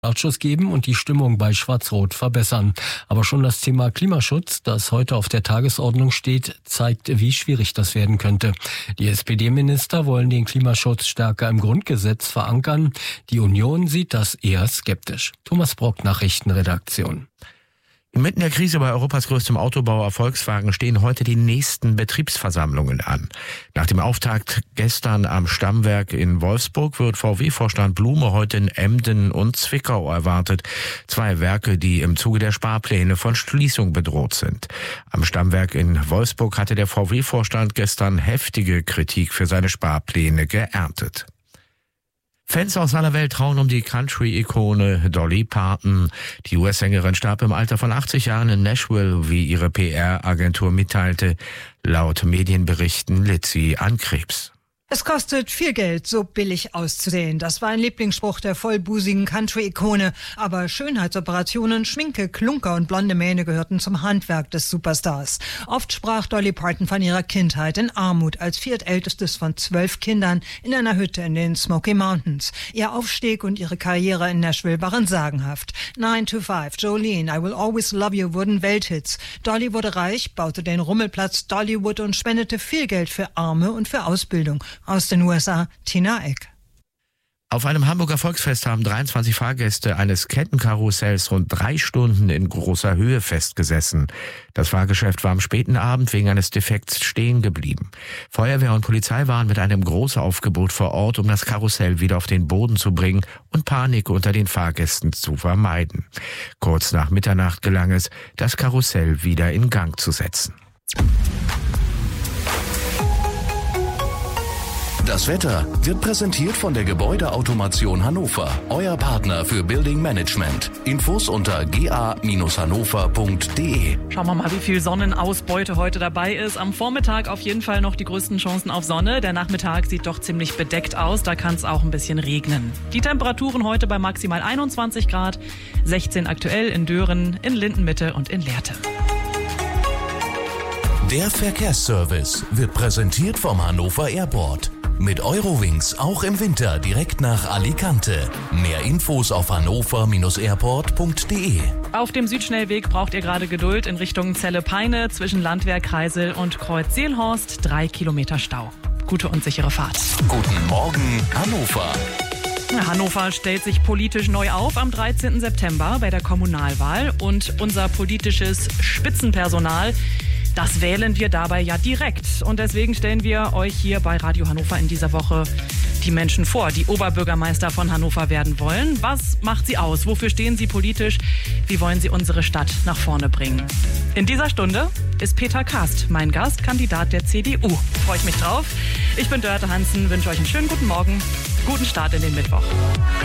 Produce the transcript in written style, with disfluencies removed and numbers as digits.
Startschuss geben und die Stimmung bei Schwarz-Rot verbessern. Aber schon das Thema Klimaschutz, das heute auf der Tagesordnung steht, zeigt, wie schwierig das werden könnte. Die SPD-Minister wollen den Klimaschutz stärker im Grundgesetz verankern. Die Union sieht das eher skeptisch. Thomas Brock, Nachrichtenredaktion. Inmitten der Krise bei Europas größtem Autobauer Volkswagen stehen heute die nächsten Betriebsversammlungen an. Nach dem Auftakt gestern am Stammwerk in Wolfsburg wird VW-Vorstand Blume heute in Emden und Zwickau erwartet. 2 Werke, die im Zuge der Sparpläne von Schließung bedroht sind. Am Stammwerk in Wolfsburg hatte der VW-Vorstand gestern heftige Kritik für seine Sparpläne geerntet. Fans aus aller Welt trauen um die Country-Ikone Dolly Parton. Die US-Sängerin starb im Alter von 80 Jahren in Nashville, wie ihre PR-Agentur mitteilte. Laut Medienberichten litt sie an Krebs. Es kostet viel Geld, so billig auszusehen. Das war ein Lieblingsspruch der vollbusigen Country-Ikone. Aber Schönheitsoperationen, Schminke, Klunker und blonde Mähne gehörten zum Handwerk des Superstars. Oft sprach Dolly Parton von ihrer Kindheit in Armut als viertältestes von 12 Kindern in einer Hütte in den Smoky Mountains. Ihr Aufstieg und ihre Karriere in Nashville waren sagenhaft. 9 to 5, Jolene, I Will Always Love You wurden Welthits. Dolly wurde reich, baute den Rummelplatz Dollywood und spendete viel Geld für Arme und für Ausbildung. Aus den USA, Tina Eck. Auf einem Hamburger Volksfest haben 23 Fahrgäste eines Kettenkarussells rund 3 Stunden in großer Höhe festgesessen. Das Fahrgeschäft war am späten Abend wegen eines Defekts stehen geblieben. Feuerwehr und Polizei waren mit einem Großaufgebot vor Ort, um das Karussell wieder auf den Boden zu bringen und Panik unter den Fahrgästen zu vermeiden. Kurz nach Mitternacht gelang es, das Karussell wieder in Gang zu setzen. Das Wetter wird präsentiert von der Gebäudeautomation Hannover, euer Partner für Building Management. Infos unter ga-hannover.de. Schauen wir mal, wie viel Sonnenausbeute heute dabei ist. Am Vormittag auf jeden Fall noch die größten Chancen auf Sonne. Der Nachmittag sieht doch ziemlich bedeckt aus, da kann es auch ein bisschen regnen. Die Temperaturen heute bei maximal 21 Grad, 16 aktuell in Dören, in Lindenmitte und in Lehrte. Der Verkehrsservice wird präsentiert vom Hannover Airport. Mit Eurowings auch im Winter direkt nach Alicante. Mehr Infos auf hannover-airport.de. Auf dem Südschnellweg braucht ihr gerade Geduld in Richtung Celle-Peine zwischen Landwehr, Kreisel und Kreuz-Seelhorst. 3 Kilometer Stau. Gute und sichere Fahrt. Guten Morgen, Hannover. Hannover stellt sich politisch neu auf am 13. September bei der Kommunalwahl. Und unser politisches Spitzenpersonal, das wählen wir dabei ja direkt. Und deswegen stellen wir euch hier bei Radio Hannover in dieser Woche die Menschen vor, die Oberbürgermeister von Hannover werden wollen. Was macht sie aus? Wofür stehen sie politisch? Wie wollen sie unsere Stadt nach vorne bringen? In dieser Stunde ist Peter Kast, mein Gast, Kandidat der CDU. Freue ich mich drauf. Ich bin Dörte Hansen, wünsche euch einen schönen guten Morgen, guten Start in den Mittwoch.